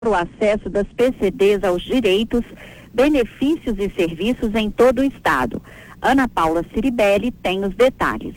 o acesso das PCDs aos direitos, benefícios e serviços em todo o estado. Ana Paula Ciribelli tem os detalhes.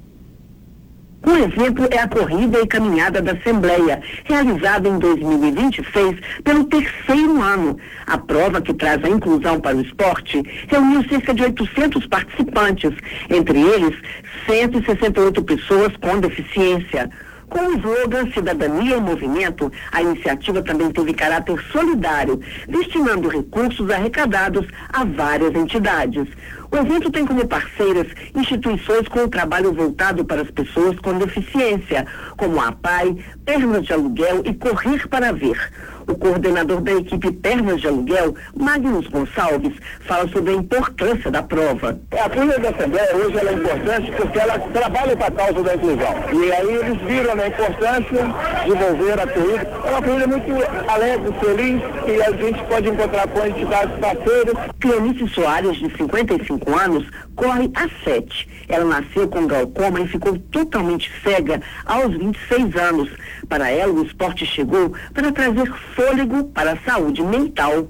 O evento é a Corrida e Caminhada da Assembleia, realizada em 2026 pelo terceiro ano. A prova, que traz a inclusão para o esporte, reuniu cerca de 800 participantes, entre eles 168 pessoas com deficiência. Com o slogan Cidadania em Movimento, a iniciativa também teve caráter solidário, destinando recursos arrecadados a várias entidades. O evento tem como parceiras instituições com o trabalho voltado para as pessoas com deficiência, como a APAI, Pernas de Aluguel e Correr para Ver. O coordenador da equipe Pernas de Aluguel, Magnus Gonçalves, fala sobre a importância da prova. A corrida da Assembleia hoje ela é importante porque ela trabalha para a causa da inclusão. E aí eles viram a importância de envolver a corrida. É uma corrida muito alegre, feliz, e a gente pode encontrar com entidades parceiras. Cleonice Soares, de 55 anos, corre há 7. Ela nasceu com glaucoma e ficou totalmente cega aos 26 anos. Para ela, o esporte chegou para trazer fôlego para a saúde mental.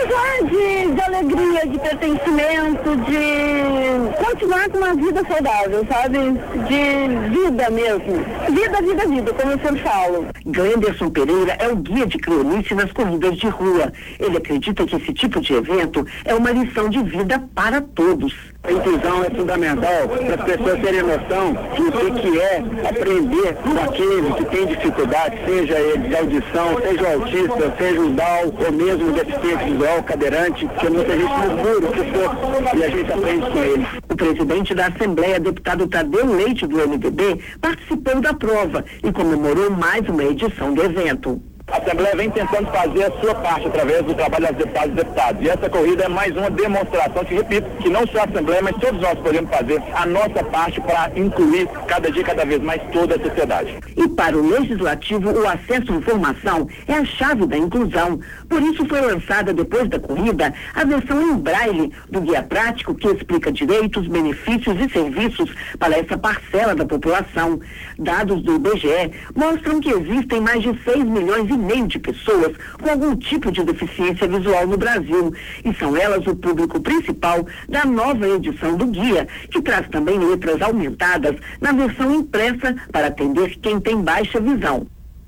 De alegria, de pertencimento, de continuar com uma vida saudável, sabe? De vida mesmo. Vida, como eu sempre falo. Glenderson Pereira é o guia de Cleonice nas corridas de rua. Ele acredita que esse tipo de evento é uma lição de vida para todos. A inclusão é fundamental para as pessoas terem noção do que é aprender com aquele que tem dificuldade, seja ele de audição, seja o autista, seja o Down, ou mesmo o deficiente visual, cadeirante, que muita gente murmura o que for, e a gente aprende com ele. O presidente da Assembleia, deputado Tadeu Leite, do MDB, participou da prova e comemorou mais uma edição do evento. A Assembleia vem tentando fazer a sua parte através do trabalho das deputadas e deputados. E essa corrida é mais uma demonstração, que repito, que não só a Assembleia, mas todos nós podemos fazer a nossa parte para incluir cada dia, cada vez mais toda a sociedade. E para o Legislativo, o acesso à informação é a chave da inclusão. Por isso foi lançada, depois da corrida, a versão em braille do guia prático que explica direitos, benefícios e serviços para essa parcela da população. Dados do IBGE mostram que existem mais de 6,5 milhões de pessoas com algum tipo de deficiência visual no Brasil, e são elas o público principal da nova edição do guia, que traz também letras aumentadas na versão impressa para atender quem tem baixa visão.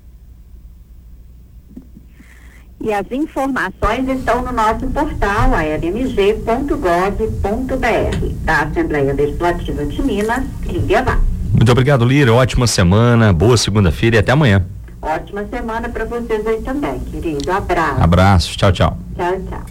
E as informações estão no nosso portal almg.gov.br. Da Assembleia Legislativa de Minas, Lídia Vaz. Muito obrigado, Lira. Ótima semana, boa segunda-feira e até amanhã. Ótima semana para vocês aí também, querido. Abraço. Abraço. Tchau, tchau. Tchau, tchau.